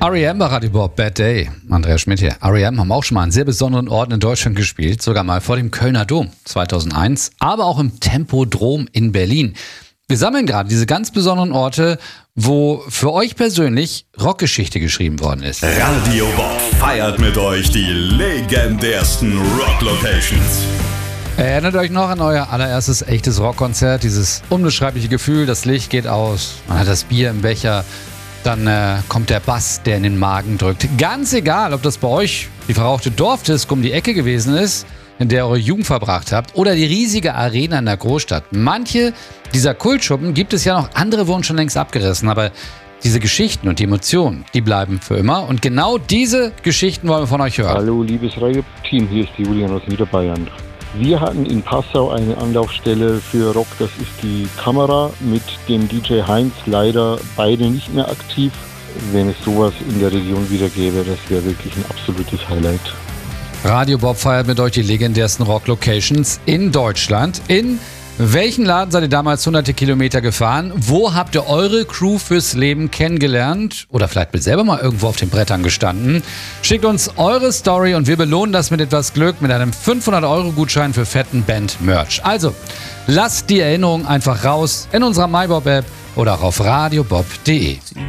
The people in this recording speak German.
R.E.M. bei Radio Bob, Bad Day. Andreas Schmidt hier. R.E.M. haben auch schon mal einen sehr besonderen Ort in Deutschland gespielt, sogar mal vor dem Kölner Dom 2001, aber auch im Tempodrom in Berlin. Wir sammeln gerade diese ganz besonderen Orte, wo für euch persönlich Rockgeschichte geschrieben worden ist. Radio Bob feiert mit euch die legendärsten Rock-Locations. Erinnert euch noch an euer allererstes echtes Rockkonzert? Dieses unbeschreibliche Gefühl, das Licht geht aus, man hat das Bier im Becher, dann kommt der Bass, der in den Magen drückt. Ganz egal, ob das bei euch die verrauchte Dorfdisco um die Ecke gewesen ist, in der ihr eure Jugend verbracht habt, oder die riesige Arena in der Großstadt. Manche dieser Kultschuppen gibt es ja noch, andere wurden schon längst abgerissen, aber diese Geschichten und die Emotionen, die bleiben für immer. Und genau diese Geschichten wollen wir von euch hören. Hallo, liebes Radio-Team, hier ist die Julian aus Niederbayern. Wir hatten in Passau eine Anlaufstelle für Rock, das ist die Kamera mit dem DJ Heinz, leider beide nicht mehr aktiv. Wenn es sowas in der Region wieder gäbe, das wäre wirklich ein absolutes Highlight. Radio Bob feiert mit euch die legendärsten Rock-Locations in Deutschland. In welchen Laden seid ihr damals hunderte Kilometer gefahren? Wo habt ihr eure Crew fürs Leben kennengelernt? Oder vielleicht mit selber mal irgendwo auf den Brettern gestanden? Schickt uns eure Story und wir belohnen das mit etwas Glück mit einem 500-Euro-Gutschein für fetten Band-Merch. Also, lasst die Erinnerung einfach raus in unserer MyBob-App oder auch auf radiobob.de.